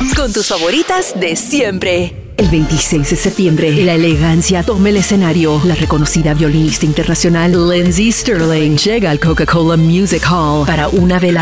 con tus favoritas de siempre. El 26 de septiembre, la elegancia toma el escenario. La reconocida violinista internacional Lindsey Stirling llega al Coca-Cola Music Hall para una velada